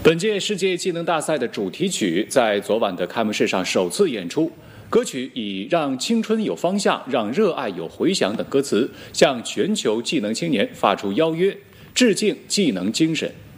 本届世界技能大赛的主题曲在昨晚的开幕式上首次演出。歌曲以“让青春有方向，让热爱有回响”等歌词，向全球技能青年发出邀约，致敬技能精神。